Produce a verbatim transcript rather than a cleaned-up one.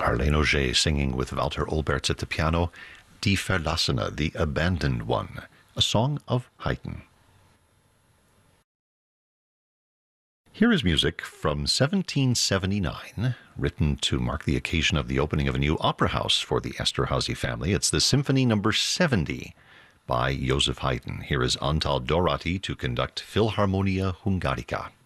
Arlene Auger singing with Walter Olberts at the piano, Die Verlassene, the Abandoned One, a song of Haydn. Here is music from seventeen seventy-nine, written to mark the occasion of the opening of a new opera house for the Esterházy family. It's the Symphony number seventy by Joseph Haydn. Here is Antal Dorati to conduct Philharmonia Hungarica.